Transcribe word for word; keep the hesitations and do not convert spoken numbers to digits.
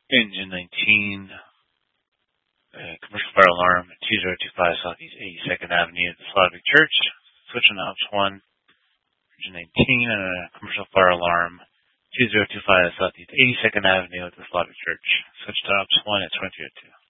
Engine nineteen, uh, commercial fire alarm, two zero two five Southeast eighty-second Avenue at the Slavic Church. Switch on ops one. Engine nineteen, and a commercial fire alarm, two zero two five Southeast eighty-second Avenue at the Slavic Church. Switch to ops one at twenty oh two.